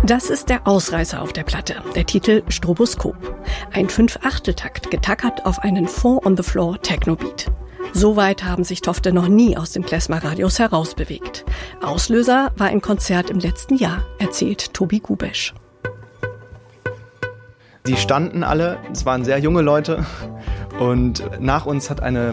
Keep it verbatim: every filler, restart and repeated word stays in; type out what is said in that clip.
Das ist der Ausreißer auf der Platte, der Titel Stroboskop. Ein Fünf-Achteltakt getackert auf einen Four-on-the-Floor-Techno-Beat. So weit haben sich Tofte noch nie aus dem Klezmer-Radius herausbewegt. Auslöser war ein Konzert im letzten Jahr, erzählt Tobi Gubesch. Sie standen alle, es waren sehr junge Leute und nach uns hat eine